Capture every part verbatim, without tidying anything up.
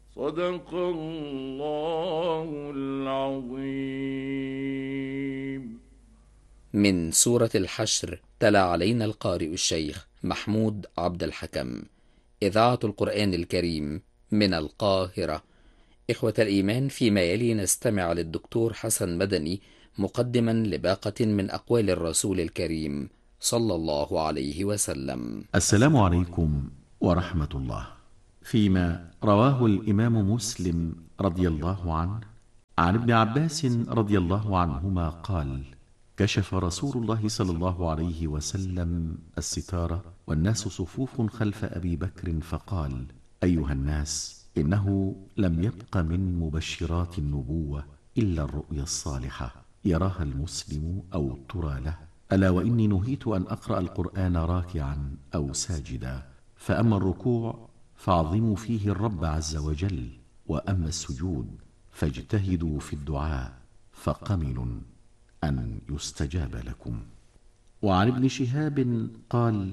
صدق الله العظيم. من سورة الحشر، تلا علينا القارئ الشيخ محمود عبد الحكم. إذاعة القرآن الكريم من القاهرة. إخوة الإيمان، فيما يلي نستمع للدكتور حسن مدني مقدما لباقة من أقوال الرسول الكريم صلى الله عليه وسلم. السلام عليكم ورحمة الله. فيما رواه الإمام مسلم رضي الله عنه عن ابن عباس رضي الله عنهما قال: كشف رسول الله صلى الله عليه وسلم الستارة والناس صفوف خلف أبي بكر فقال: أيها الناس، إنه لم يبق من مبشرات النبوة إلا الرؤيا الصالحة يراها المسلم أو ترى له. ألا وإني نهيت أن أقرأ القرآن راكعا أو ساجدا، فأما الركوع فاعظموا فيه الرب عز وجل، وأما السجود فاجتهدوا في الدعاء فقمن أن يستجاب لكم. وعن ابن شهاب قال: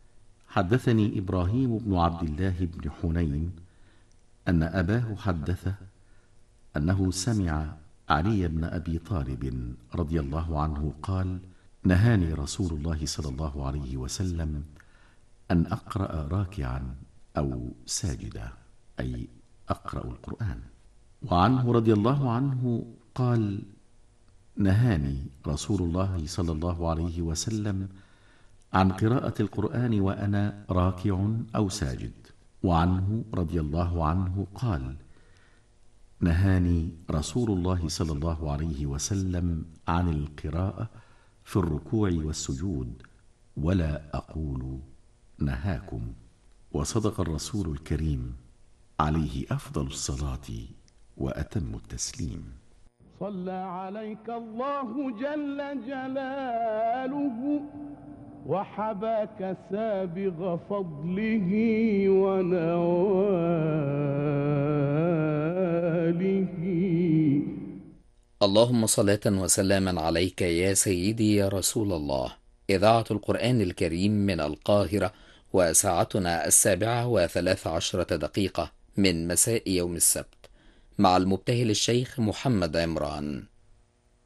حدثني إبراهيم بن عبد الله بن حنين أن أباه حدثه أنه سمع علي بن أبي طالب رضي الله عنه قال: نهاني رسول الله صلى الله عليه وسلم أن أقرأ راكعا أو ساجدا، أي أقرأ القرآن. وعنه رضي الله عنه قال: نهاني رسول الله صلى الله عليه وسلم عن قراءة القرآن وأنا راكع أو ساجد. وعنه رضي الله عنه قال: نهاني رسول الله صلى الله عليه وسلم عن القراءة في الركوع والسجود، ولا أقول نهاكم. وصدق الرسول الكريم عليه أفضل الصلاة وأتم التسليم. صلى عليك الله جل جلاله وحباك سابغ فضله ونواله. اللهم صلاة وسلاما عليك يا سيدي يا رسول الله. إذاعة القرآن الكريم من القاهرة، وساعتنا السابعة وثلاث عشرة دقيقة من مساء يوم السبت، مع المبتهل الشيخ محمد عمران.